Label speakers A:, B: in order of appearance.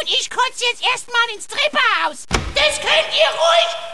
A: Und ich kotze jetzt erstmal ins Treppenhaus. Das könnt ihr ruhig